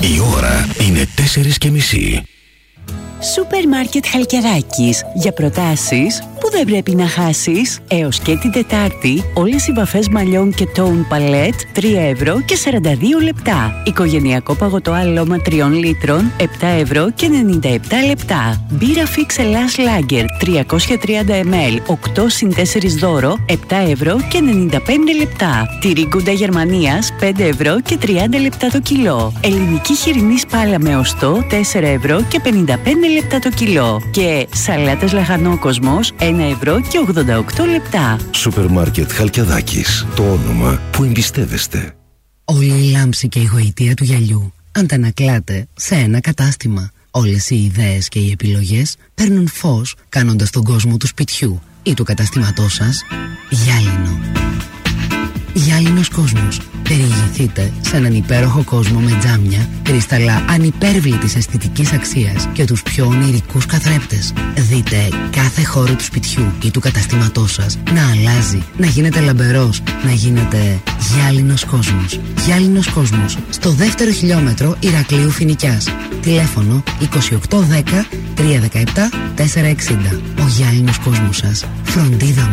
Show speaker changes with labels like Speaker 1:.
Speaker 1: Η ώρα είναι 4:30.
Speaker 2: Σούπερ Μάρκετ Χαλκιδάκης. Για προτάσεις που δεν πρέπει να χάσεις. Έως και την Τετάρτη, όλες οι βαφές μαλλιών και τόουν παλέτ 3 ευρώ και 42 λεπτά. Οικογενειακό παγωτό αλώμα 3 λίτρων 7 ευρώ και 97 λεπτά. Μπύρα Fix Ελλάς Lager 330 ml 8 συν 4 δώρο 7 ευρώ και 95 λεπτά. Τυρί Γκούντα Γερμανίας 5 ευρώ και 30 λεπτά το κιλό. Ελληνική χοιρινή σπάλα με οστό 4 ευρώ και 55 λεπτά το κιλό. Και σαλάτες Λαχανόκοσμος 1 ευρώ και 88 λεπτά.
Speaker 1: Σούπερ Μάρκετ Χαλκιδάκης. Το όνομα που εμπιστεύεστε.
Speaker 3: Όλη η λάμψη και η γοητεία του γυαλιού αντανακλάται σε ένα κατάστημα. Όλες οι ιδέες και οι επιλογές παίρνουν φως κάνοντας τον κόσμο του σπιτιού ή του καταστήματός σας γυάλινο. Γυάλινος κόσμος. Περιηγηθείτε σε έναν υπέροχο κόσμο με τζάμια, κρυσταλλά ανυπέρβλητης αισθητικής αξίας και τους πιο ονειρικούς καθρέπτες. Δείτε κάθε χώρο του σπιτιού ή του καταστήματός σας να αλλάζει, να γίνεται λαμπερός, να γίνεται γυάλινος κόσμος. Γυάλινος κόσμος. Στο 2ο χιλιόμετρο Ηρακλείου Φοινικιάς. Τηλέφωνο 2810 317 460. Ο γυάλινος κόσμος σας. Φροντίδα μου.